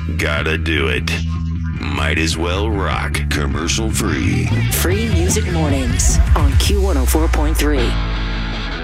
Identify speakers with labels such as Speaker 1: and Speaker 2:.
Speaker 1: Gotta do it. Might as well rock. Commercial free.
Speaker 2: Free Music Mornings on Q104.3.